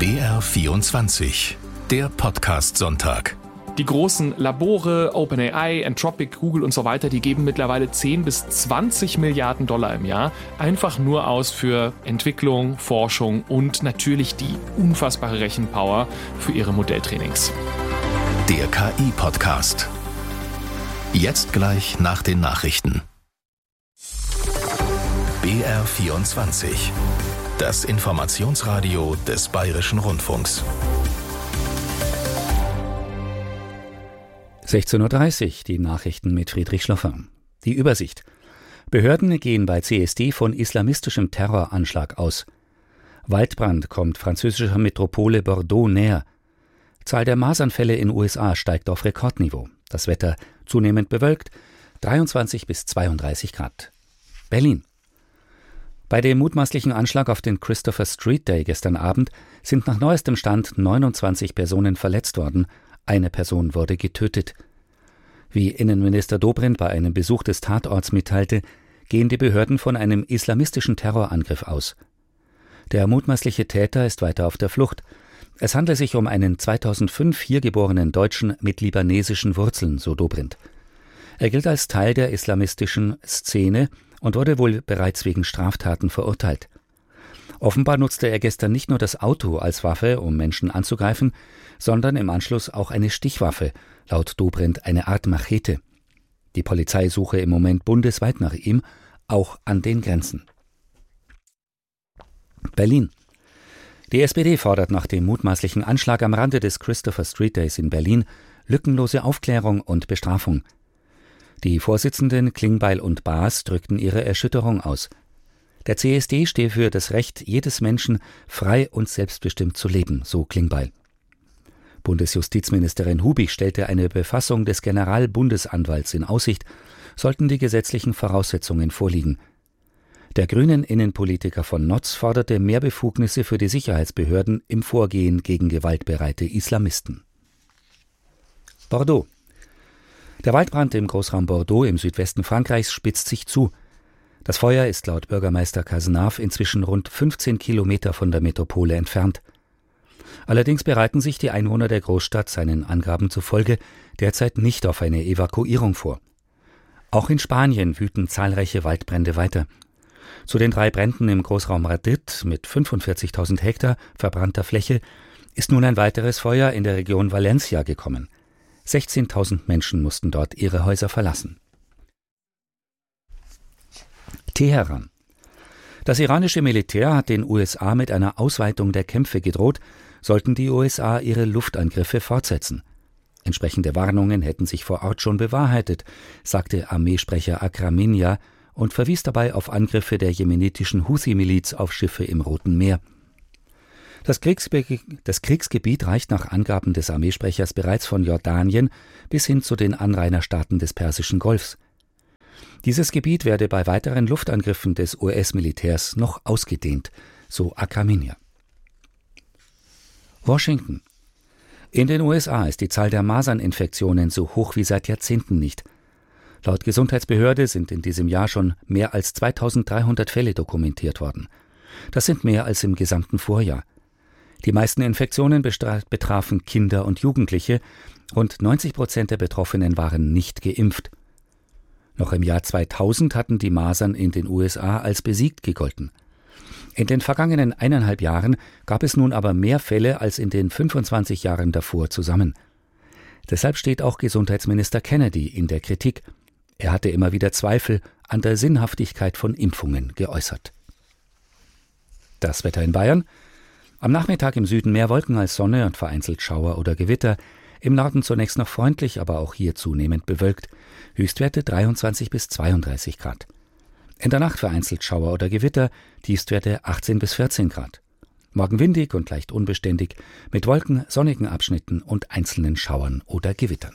BR24, der Podcast-Sonntag. Die großen Labore, OpenAI, Anthropic, Google und so weiter, die geben mittlerweile 10 bis 20 Milliarden Dollar im Jahr einfach nur aus für Entwicklung, Forschung und natürlich die unfassbare Rechenpower für ihre Modelltrainings. Der KI-Podcast. Jetzt gleich nach den Nachrichten. BR24, das Informationsradio des Bayerischen Rundfunks. 16:30 Uhr, die Nachrichten mit Friedrich Schloffer. Die Übersicht. Behörden gehen bei CSD von islamistischem Terroranschlag aus. Waldbrand kommt französischer Metropole Bordeaux näher. Zahl der Masernfälle in USA steigt auf Rekordniveau. Das Wetter zunehmend bewölkt, 23 bis 32 Grad. Berlin. Bei dem mutmaßlichen Anschlag auf den Christopher Street Day gestern Abend sind nach neuestem Stand 29 Personen verletzt worden. Eine Person wurde getötet. Wie Innenminister Dobrindt bei einem Besuch des Tatorts mitteilte, gehen die Behörden von einem islamistischen Terrorangriff aus. Der mutmaßliche Täter ist weiter auf der Flucht. Es handelt sich um einen 2005 hier geborenen Deutschen mit libanesischen Wurzeln, so Dobrindt. Er gilt als Teil der islamistischen Szene und wurde wohl bereits wegen Straftaten verurteilt. Offenbar nutzte er gestern nicht nur das Auto als Waffe, um Menschen anzugreifen, sondern im Anschluss auch eine Stichwaffe, laut Dobrindt eine Art Machete. Die Polizei suche im Moment bundesweit nach ihm, auch an den Grenzen. Berlin. Die SPD fordert nach dem mutmaßlichen Anschlag am Rande des Christopher Street Days in Berlin lückenlose Aufklärung und Bestrafung. Die Vorsitzenden Klingbeil und Baas drückten ihre Erschütterung aus. Der CSD stehe für das Recht jedes Menschen, frei und selbstbestimmt zu leben, so Klingbeil. Bundesjustizministerin Hubig stellte eine Befassung des Generalbundesanwalts in Aussicht, sollten die gesetzlichen Voraussetzungen vorliegen. Der grünen Innenpolitiker von Notz forderte mehr Befugnisse für die Sicherheitsbehörden im Vorgehen gegen gewaltbereite Islamisten. Bordeaux. Der Waldbrand im Großraum Bordeaux im Südwesten Frankreichs spitzt sich zu. Das Feuer ist laut Bürgermeister Cazenave inzwischen rund 15 Kilometer von der Metropole entfernt. Allerdings bereiten sich die Einwohner der Großstadt seinen Angaben zufolge derzeit nicht auf eine Evakuierung vor. Auch in Spanien wüten zahlreiche Waldbrände weiter. Zu den 3 Bränden im Großraum Madrid mit 45.000 Hektar verbrannter Fläche ist nun ein weiteres Feuer in der Region Valencia gekommen. 16.000 Menschen mussten dort ihre Häuser verlassen. Teheran. Das iranische Militär hat den USA mit einer Ausweitung der Kämpfe gedroht, sollten die USA ihre Luftangriffe fortsetzen. Entsprechende Warnungen hätten sich vor Ort schon bewahrheitet, sagte Armeesprecher Akraminia und verwies dabei auf Angriffe der jemenitischen Huthi-Miliz auf Schiffe im Roten Meer. Das Kriegsgebiet reicht nach Angaben des Armeesprechers bereits von Jordanien bis hin zu den Anrainerstaaten des Persischen Golfs. Dieses Gebiet werde bei weiteren Luftangriffen des US-Militärs noch ausgedehnt, so Akraminia. Washington. In den USA ist die Zahl der Maserninfektionen so hoch wie seit Jahrzehnten nicht. Laut Gesundheitsbehörde sind in diesem Jahr schon mehr als 2300 Fälle dokumentiert worden. Das sind mehr als im gesamten Vorjahr. Die meisten Infektionen betrafen Kinder und Jugendliche. Rund 90% der Betroffenen waren nicht geimpft. Noch im Jahr 2000 hatten die Masern in den USA als besiegt gegolten. In den vergangenen 1,5 Jahren gab es nun aber mehr Fälle als in den 25 Jahren davor zusammen. Deshalb steht auch Gesundheitsminister Kennedy in der Kritik. Er hatte immer wieder Zweifel an der Sinnhaftigkeit von Impfungen geäußert. Das Wetter in Bayern. Am Nachmittag im Süden mehr Wolken als Sonne und vereinzelt Schauer oder Gewitter. Im Norden zunächst noch freundlich, aber auch hier zunehmend bewölkt. Höchstwerte 23 bis 32 Grad. In der Nacht vereinzelt Schauer oder Gewitter, Tiefstwerte 18 bis 14 Grad. Morgen windig und leicht unbeständig, mit Wolken, sonnigen Abschnitten und einzelnen Schauern oder Gewittern.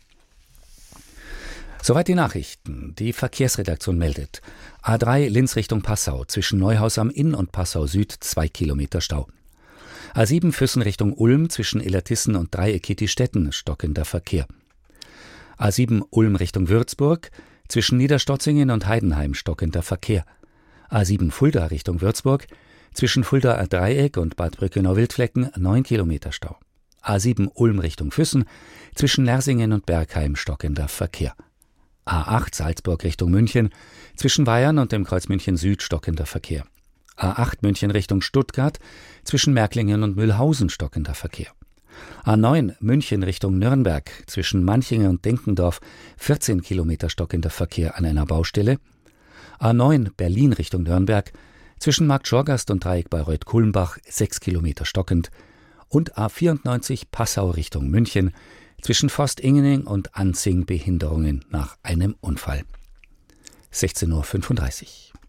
Soweit die Nachrichten. Die Verkehrsredaktion meldet: A3 Linz Richtung Passau, zwischen Neuhaus am Inn und Passau Süd 2 Kilometer Stau. A7 Füssen Richtung Ulm, zwischen Illertissen und Dreieckiti-Stetten stockender Verkehr. A7 Ulm Richtung Würzburg, zwischen Niederstotzingen und Heidenheim stockender Verkehr. A7 Fulda Richtung Würzburg, Zwischen Fuldaer Dreieck und Bad Brückenau-Wildflecken 9 Kilometer Stau. A7 Ulm Richtung Füssen, zwischen Lersingen und Bergheim stockender Verkehr. A8 Salzburg Richtung München, zwischen Weyern und dem Kreuz München Süd stockender Verkehr. A8 München Richtung Stuttgart, zwischen Märklingen und Mühlhausen stockender Verkehr. A9 München Richtung Nürnberg, zwischen Manchingen und Denkendorf 14 Kilometer stockender Verkehr an einer Baustelle. A9 Berlin Richtung Nürnberg, zwischen Markt Schorgast und Dreieck Bayreuth-Kulmbach 6 Kilometer stockend. Und A94 Passau Richtung München, zwischen Forst-Ingening und Anzing Behinderungen nach einem Unfall. 16:35 Uhr.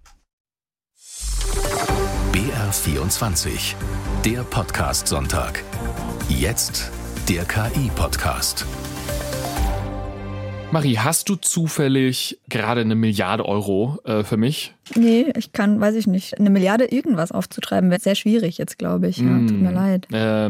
BR24, der Podcast-Sonntag. Jetzt der KI-Podcast. Marie, hast du zufällig gerade 1 Milliarde Euro für mich? Nee, weiß ich nicht. 1 Milliarde irgendwas aufzutreiben, wäre sehr schwierig jetzt, glaube ich. Ja, tut mir leid.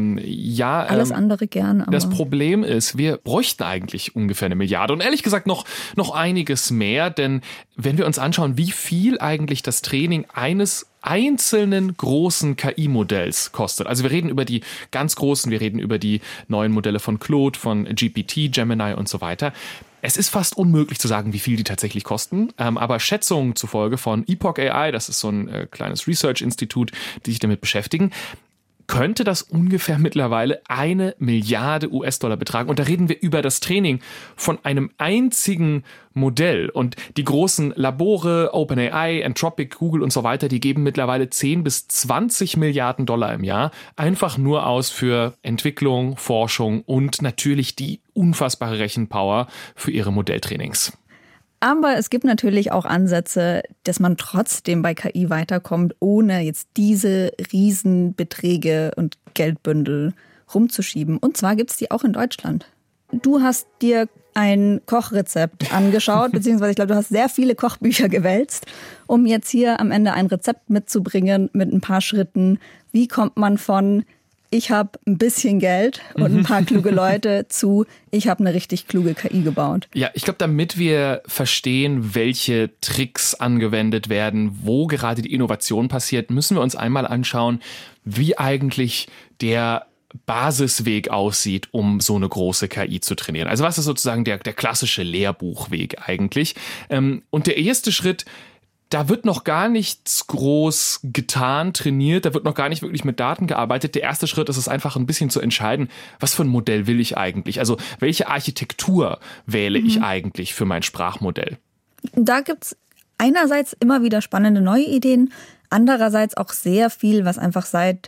Alles andere gern. Aber das Problem ist, wir bräuchten eigentlich ungefähr 1 Milliarde und ehrlich gesagt noch einiges mehr, denn wenn wir uns anschauen, wie viel eigentlich das Training eines einzelnen großen KI-Modells kostet. Also wir reden über die ganz großen, wir reden über die neuen Modelle von Claude, von GPT, Gemini und so weiter. Es ist fast unmöglich zu sagen, wie viel die tatsächlich kosten, aber Schätzungen zufolge von Epoch AI, das ist so ein kleines Research-Institut, die sich damit beschäftigen, könnte das ungefähr mittlerweile 1 Milliarde US-Dollar betragen. Und da reden wir über das Training von einem einzigen Modell. Und die großen Labore, OpenAI, Anthropic, Google und so weiter, die geben mittlerweile 10 bis 20 Milliarden Dollar im Jahr einfach nur aus für Entwicklung, Forschung und natürlich die unfassbare Rechenpower für ihre Modelltrainings. Aber es gibt natürlich auch Ansätze, dass man trotzdem bei KI weiterkommt, ohne jetzt diese Riesenbeträge und Geldbündel rumzuschieben. Und zwar gibt es die auch in Deutschland. Du hast dir ein Kochrezept angeschaut, beziehungsweise ich glaube, du hast sehr viele Kochbücher gewälzt, um jetzt hier am Ende ein Rezept mitzubringen mit ein paar Schritten. Wie kommt man von ich habe ein bisschen Geld und ein paar kluge Leute zu ich habe eine richtig kluge KI gebaut? Ja, ich glaube, damit wir verstehen, welche Tricks angewendet werden, wo gerade die Innovation passiert, müssen wir uns einmal anschauen, wie eigentlich der Basisweg aussieht, um so eine große KI zu trainieren. Also was ist sozusagen der klassische Lehrbuchweg eigentlich? Und der erste Schritt, da wird noch gar nichts groß getan, trainiert, da wird noch gar nicht wirklich mit Daten gearbeitet. Der erste Schritt ist es einfach ein bisschen zu entscheiden, was für ein Modell will ich eigentlich? Also welche Architektur wähle ich eigentlich für mein Sprachmodell? Da gibt's einerseits immer wieder spannende neue Ideen, andererseits auch sehr viel, was einfach seit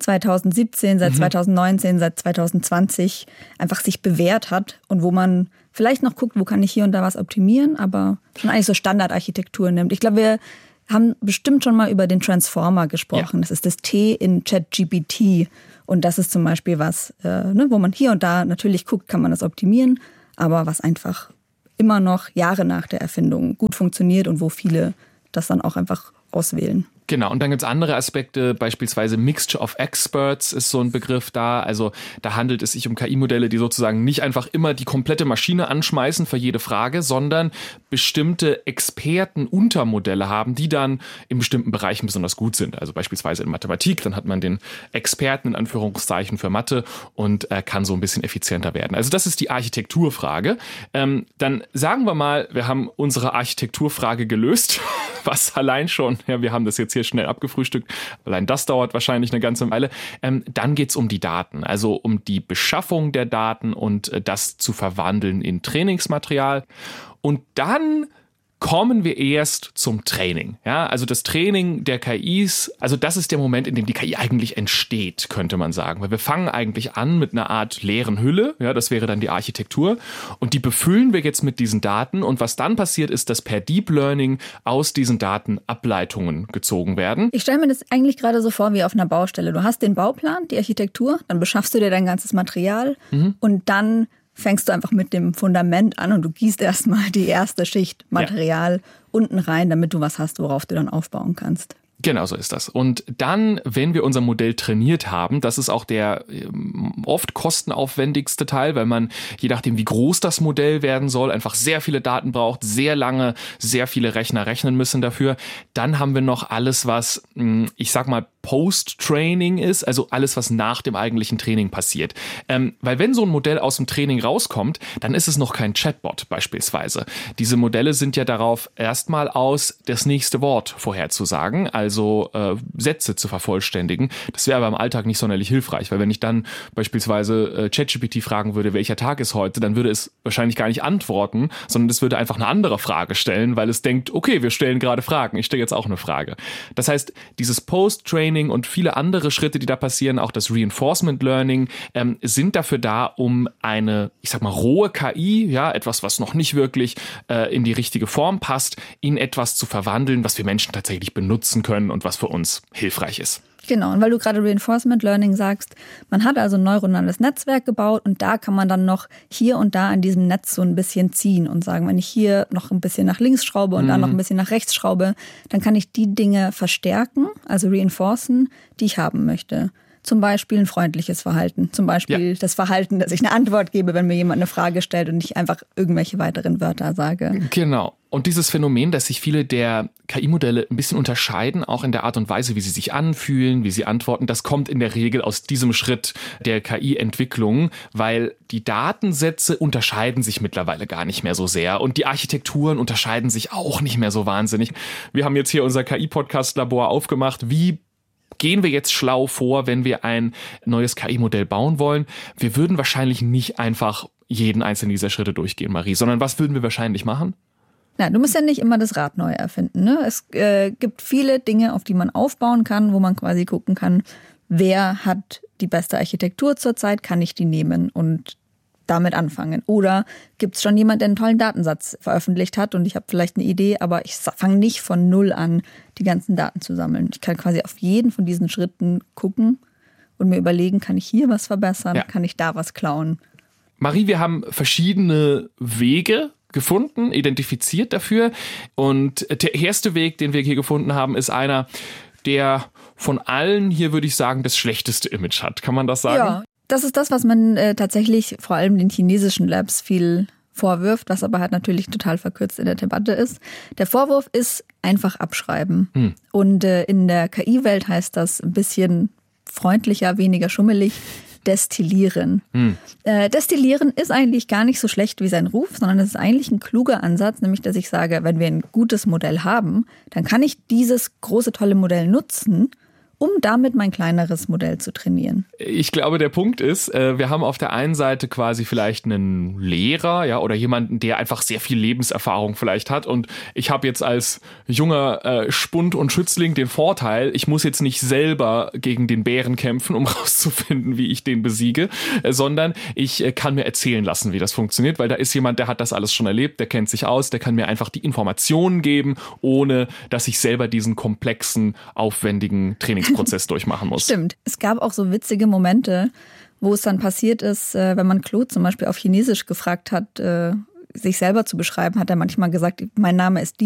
2017, seit 2019, seit 2020 einfach sich bewährt hat und wo man vielleicht noch guckt, wo kann ich hier und da was optimieren, aber schon eigentlich so Standardarchitektur nimmt. Ich glaube, wir haben bestimmt schon mal über den Transformer gesprochen. Ja. Das ist das T in ChatGPT und das ist zum Beispiel was, wo man hier und da natürlich guckt, kann man das optimieren, aber was einfach immer noch Jahre nach der Erfindung gut funktioniert und wo viele das dann auch einfach auswählen. Genau, und dann gibt es andere Aspekte, beispielsweise Mixture of Experts ist so ein Begriff da. Also da handelt es sich um KI-Modelle, die sozusagen nicht einfach immer die komplette Maschine anschmeißen für jede Frage, sondern bestimmte Experten-Untermodelle haben, die dann in bestimmten Bereichen besonders gut sind. Also beispielsweise in Mathematik, dann hat man den Experten in Anführungszeichen für Mathe und kann so ein bisschen effizienter werden. Also das ist die Architekturfrage. Dann sagen wir mal, wir haben unsere Architekturfrage gelöst, was allein schon, ja, wir haben das jetzt hier schnell abgefrühstückt, allein das dauert wahrscheinlich eine ganze Weile. Dann geht es um die Daten, also um die Beschaffung der Daten und das zu verwandeln in Trainingsmaterial. Und dann kommen wir erst zum Training. Ja, also das Training der KIs, also das ist der Moment, in dem die KI eigentlich entsteht, könnte man sagen. Weil wir fangen eigentlich an mit einer Art leeren Hülle, ja, das wäre dann die Architektur. Und die befüllen wir jetzt mit diesen Daten. Und was dann passiert, ist, dass per Deep Learning aus diesen Daten Ableitungen gezogen werden. Ich stelle mir das eigentlich gerade so vor wie auf einer Baustelle. Du hast den Bauplan, die Architektur, dann beschaffst du dir dein ganzes Material und dann fängst du einfach mit dem Fundament an und du gießt erstmal die erste Schicht Material unten rein, damit du was hast, worauf du dann aufbauen kannst. Genau so ist das. Und dann, wenn wir unser Modell trainiert haben, das ist auch der oft kostenaufwendigste Teil, weil man, je nachdem wie groß das Modell werden soll, einfach sehr viele Daten braucht, sehr lange, sehr viele Rechner rechnen müssen dafür. Dann haben wir noch alles, was, ich sag mal, Post-Training ist, also alles, was nach dem eigentlichen Training passiert. Weil wenn so ein Modell aus dem Training rauskommt, dann ist es noch kein Chatbot beispielsweise. Diese Modelle sind ja darauf erstmal aus, das nächste Wort vorherzusagen, also Sätze zu vervollständigen. Das wäre aber im Alltag nicht sonderlich hilfreich, weil wenn ich dann beispielsweise ChatGPT fragen würde, welcher Tag ist heute, dann würde es wahrscheinlich gar nicht antworten, sondern es würde einfach eine andere Frage stellen, weil es denkt, okay, wir stellen gerade Fragen, ich stelle jetzt auch eine Frage. Das heißt, dieses Post-Training und viele andere Schritte, die da passieren, auch das Reinforcement Learning, sind dafür da, um eine, ich sag mal, rohe KI, ja, etwas, was noch nicht wirklich in die richtige Form passt, in etwas zu verwandeln, was wir Menschen tatsächlich benutzen können und was für uns hilfreich ist. Genau, und weil du gerade Reinforcement Learning sagst, man hat also ein neuronales Netzwerk gebaut und da kann man dann noch hier und da an diesem Netz so ein bisschen ziehen und sagen, wenn ich hier noch ein bisschen nach links schraube und da noch ein bisschen nach rechts schraube, dann kann ich die Dinge verstärken, also reinforcen, die ich haben möchte. Zum Beispiel ein freundliches Verhalten, zum Beispiel das Verhalten, dass ich eine Antwort gebe, wenn mir jemand eine Frage stellt und nicht einfach irgendwelche weiteren Wörter sage. Genau. Und dieses Phänomen, dass sich viele der KI-Modelle ein bisschen unterscheiden, auch in der Art und Weise, wie sie sich anfühlen, wie sie antworten, das kommt in der Regel aus diesem Schritt der KI-Entwicklung, weil die Datensätze unterscheiden sich mittlerweile gar nicht mehr so sehr und die Architekturen unterscheiden sich auch nicht mehr so wahnsinnig. Wir haben jetzt hier unser KI-Podcast-Labor aufgemacht. Wie gehen wir jetzt schlau vor, wenn wir ein neues KI-Modell bauen wollen? Wir würden wahrscheinlich nicht einfach jeden einzelnen dieser Schritte durchgehen, Marie, sondern was würden wir wahrscheinlich machen? Na, du musst ja nicht immer das Rad neu erfinden, ne? Es gibt viele Dinge, auf die man aufbauen kann, wo man quasi gucken kann, wer hat die beste Architektur zurzeit, kann ich die nehmen und damit anfangen. Oder gibt es schon jemand, der einen tollen Datensatz veröffentlicht hat und ich habe vielleicht eine Idee, aber ich fange nicht von null an, die ganzen Daten zu sammeln. Ich kann quasi auf jeden von diesen Schritten gucken und mir überlegen, kann ich hier was verbessern, kann ich da was klauen. Marie, wir haben verschiedene Wege gefunden, identifiziert dafür. Und der erste Weg, den wir hier gefunden haben, ist einer, der von allen hier, würde ich sagen, das schlechteste Image hat. Kann man das sagen? Ja. Das ist das, was man tatsächlich vor allem den chinesischen Labs viel vorwirft, was aber halt natürlich total verkürzt in der Debatte ist. Der Vorwurf ist einfach abschreiben. Und in der KI-Welt heißt das ein bisschen freundlicher, weniger schummelig, destillieren. Destillieren ist eigentlich gar nicht so schlecht wie sein Ruf, sondern es ist eigentlich ein kluger Ansatz, nämlich dass ich sage, wenn wir ein gutes Modell haben, dann kann ich dieses große, tolle Modell nutzen, um damit mein kleineres Modell zu trainieren. Ich glaube, der Punkt ist, wir haben auf der einen Seite quasi vielleicht einen Lehrer, ja, oder jemanden, der einfach sehr viel Lebenserfahrung vielleicht hat. Und ich habe jetzt als junger Spund und Schützling den Vorteil, ich muss jetzt nicht selber gegen den Bären kämpfen, um rauszufinden, wie ich den besiege, sondern ich kann mir erzählen lassen, wie das funktioniert, weil da ist jemand, der hat das alles schon erlebt, der kennt sich aus, der kann mir einfach die Informationen geben, ohne dass ich selber diesen komplexen, aufwendigen Trainingsprozess durchmachen muss. Stimmt. Es gab auch so witzige Momente, wo es dann passiert ist, wenn man Claude zum Beispiel auf Chinesisch gefragt hat, sich selber zu beschreiben, hat er manchmal gesagt, mein Name ist